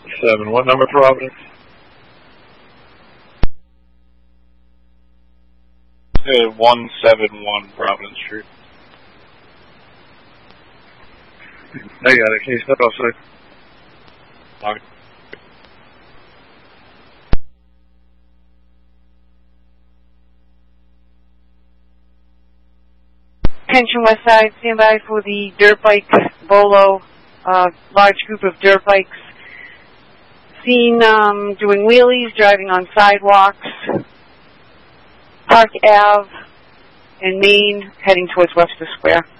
7. What number, Providence? 171 Providence Street. I got it. Can you step outside? All right. Attention West Side, stand by for the dirt bike bolo, large group of dirt bikes seen doing wheelies, driving on sidewalks, Park Ave and Main, heading towards Webster Square.